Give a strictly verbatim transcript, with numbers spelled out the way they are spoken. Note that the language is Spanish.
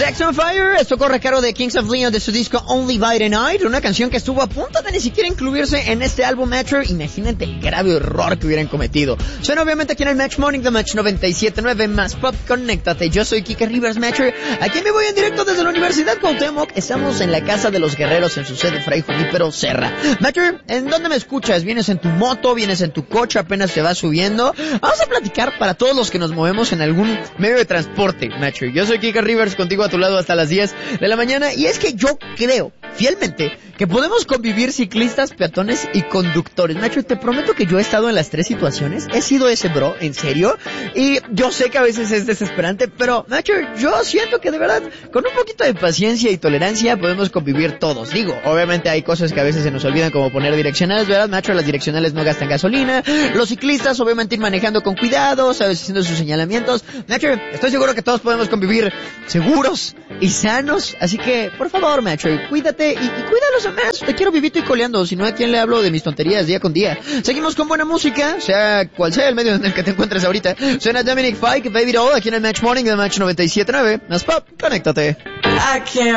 Sex on Fire, esto corre a cargo de Kings of Leon de su disco Only by the Night, una canción que estuvo a punto de ni siquiera incluirse en este álbum Metro. Imagínate el grave error que hubieran cometido. Suena obviamente aquí en el Match Morning de Match noventa y siete punto nueve más Pop, conéctate. Yo soy Kike Rivers Metro. Aquí me voy en directo desde la Universidad Cuauhtémoc. Estamos en la Casa de los Guerreros en su sede Fray Junípero Serra. Metro, ¿en dónde me escuchas? ¿Vienes en tu moto? ¿Vienes en tu coche? ¿Apenas te vas subiendo? Vamos a platicar para todos los que nos movemos en algún medio de transporte, Metro. Yo soy Kike Rivers, contigo a tu lado hasta las diez de la mañana, y es que yo creo fielmente que podemos convivir ciclistas, peatones y conductores. Nacho, te prometo que yo he estado en las tres situaciones. He sido ese bro, en serio. Y yo sé que a veces es desesperante, pero Nacho, yo siento que de verdad, con un poquito de paciencia y tolerancia, podemos convivir todos. Digo, obviamente hay cosas que a veces se nos olvidan, como poner direccionales, ¿verdad, Nacho? Las direccionales no gastan gasolina. Los ciclistas, obviamente, ir manejando con cuidado, sabes, haciendo sus señalamientos. Nacho, estoy seguro que todos podemos convivir seguros y sanos. Así que, por favor, Nacho, cuídate y, y cuida a los demás. Te quiero vivito y coleando, si no, ¿a quién le hablo de mis tonterías día con día? Seguimos con buena música, sea cual sea el medio en el que te encuentres ahorita. Suena Dominic Fike, Baby Doll, aquí en el Match Morning de Match noventa y siete punto nueve. Más Pop, conéctate. I can't